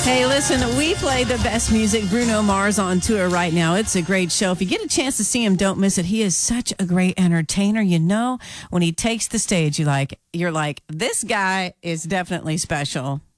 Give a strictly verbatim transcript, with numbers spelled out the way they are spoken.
Hey, listen, we play the best music. Bruno Mars on tour right now. It's a great show. If you get a chance to see him, don't miss it. He is such a great entertainer. You know, when he takes the stage, you like, you're like, this guy is definitely special.